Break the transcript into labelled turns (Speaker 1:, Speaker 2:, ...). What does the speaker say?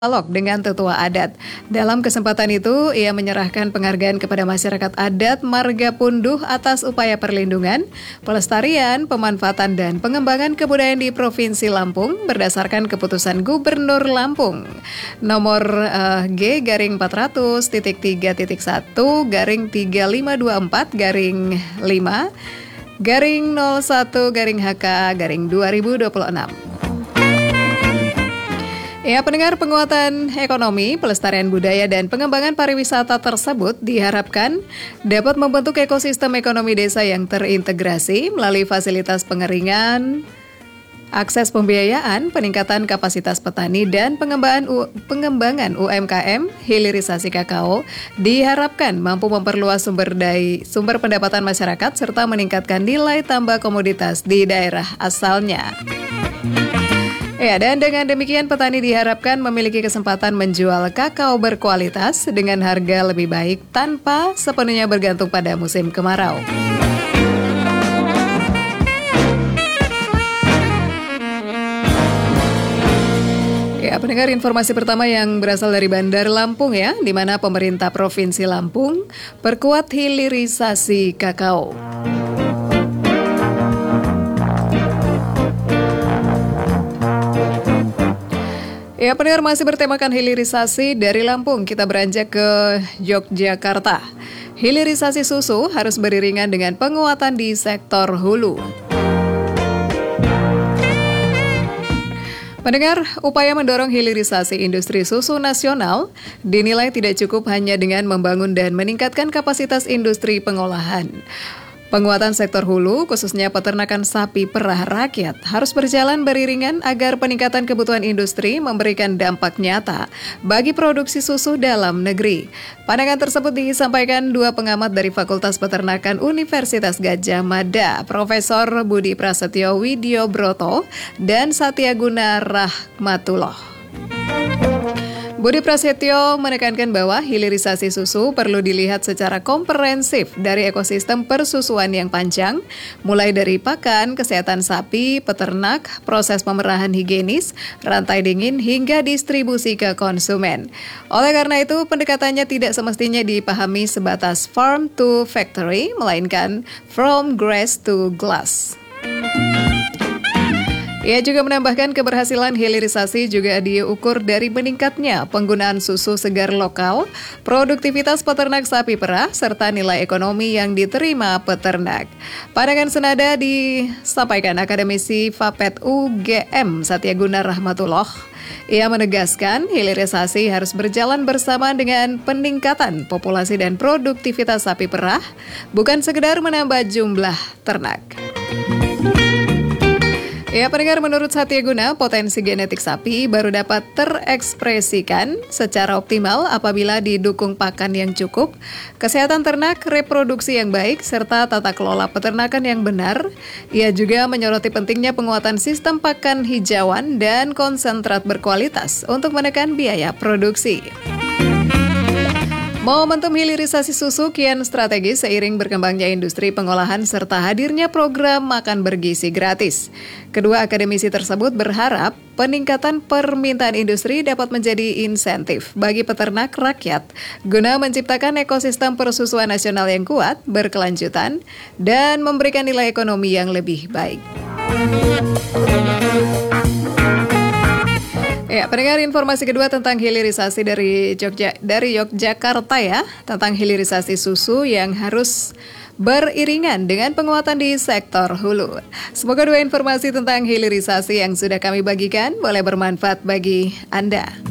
Speaker 1: Dialog dengan tetua adat. Dalam kesempatan itu, ia menyerahkan penghargaan kepada masyarakat adat Marga Punduh atas upaya perlindungan, pelestarian, pemanfaatan, dan pengembangan kebudayaan di Provinsi Lampung berdasarkan keputusan Gubernur Lampung nomor G/3.3.1-5/01-HK/2026. Ya, pendengar, penguatan ekonomi, pelestarian budaya, dan pengembangan pariwisata tersebut diharapkan dapat membentuk ekosistem ekonomi desa yang terintegrasi melalui fasilitas pengeringan, akses pembiayaan, peningkatan kapasitas petani, dan pengembangan UMKM, hilirisasi kakao, diharapkan mampu memperluas sumber pendapatan masyarakat serta meningkatkan nilai tambah komoditas di daerah asalnya. Ya, dan dengan demikian petani diharapkan memiliki kesempatan menjual kakao berkualitas dengan harga lebih baik tanpa sepenuhnya bergantung pada musim kemarau. Ya, pendengar, informasi pertama yang berasal dari Bandar Lampung ya, di mana pemerintah Provinsi Lampung perkuat hilirisasi kakao. Ya, pendengar, masih bertemakan hilirisasi dari Lampung, kita beranjak ke Yogyakarta. Hilirisasi susu harus beriringan dengan penguatan di sektor hulu. Pendengar, upaya mendorong hilirisasi industri susu nasional dinilai tidak cukup hanya dengan membangun dan meningkatkan kapasitas industri pengolahan. Penguatan sektor hulu, khususnya peternakan sapi perah rakyat, harus berjalan beriringan agar peningkatan kebutuhan industri memberikan dampak nyata bagi produksi susu dalam negeri. Pandangan tersebut disampaikan dua pengamat dari Fakultas Peternakan Universitas Gadjah Mada, Profesor Budi Prasetyo Widyobroto dan Satyaguna Rahmatullah. Budi Prasetyo menekankan bahwa hilirisasi susu perlu dilihat secara komprehensif dari ekosistem persusuan yang panjang, mulai dari pakan, kesehatan sapi, peternak, proses pemerahan higienis, rantai dingin, hingga distribusi ke konsumen. Oleh karena itu, pendekatannya tidak semestinya dipahami sebatas farm to factory, melainkan from grass to glass. Ia juga menambahkan keberhasilan hilirisasi juga diukur dari meningkatnya penggunaan susu segar lokal, produktivitas peternak sapi perah, serta nilai ekonomi yang diterima peternak. Pandangan senada disampaikan akademisi Fapet UGM Satyaguna Rahmatullah. Ia menegaskan hilirisasi harus berjalan bersama dengan peningkatan populasi dan produktivitas sapi perah, bukan sekedar menambah jumlah ternak. Ya, pendengar, menurut Satyaguna, potensi genetik sapi baru dapat terekspresikan secara optimal apabila didukung pakan yang cukup, kesehatan ternak, reproduksi yang baik, serta tata kelola peternakan yang benar. Ia juga menyoroti pentingnya penguatan sistem pakan hijauan dan konsentrat berkualitas untuk menekan biaya produksi. Momentum hilirisasi susu kian strategis seiring berkembangnya industri pengolahan serta hadirnya program makan bergizi gratis. Kedua akademisi tersebut berharap peningkatan permintaan industri dapat menjadi insentif bagi peternak rakyat guna menciptakan ekosistem persusuan nasional yang kuat, berkelanjutan, dan memberikan nilai ekonomi yang lebih baik. Ya, pendengar, informasi kedua tentang hilirisasi dari Yogyakarta ya, tentang hilirisasi susu yang harus beriringan dengan penguatan di sektor hulu. Semoga dua informasi tentang hilirisasi yang sudah kami bagikan boleh bermanfaat bagi Anda.